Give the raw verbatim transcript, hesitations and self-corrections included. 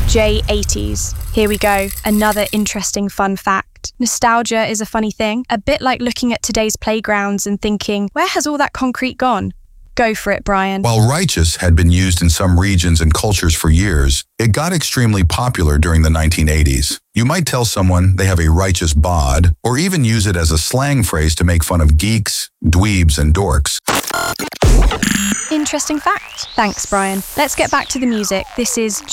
J eighties. Here we go, another interesting fun fact. Nostalgia is a funny thing, a bit like looking at today's playgrounds and thinking, where has all that concrete gone? Go for it, Brian. While righteous had been used in some regions and cultures for years, it got extremely popular during the nineteen eighties. You might tell someone they have a righteous bod, or even use it as a slang phrase to make fun of geeks, dweebs, and dorks. Interesting fact. Thanks, Brian. Let's get back to the music. This is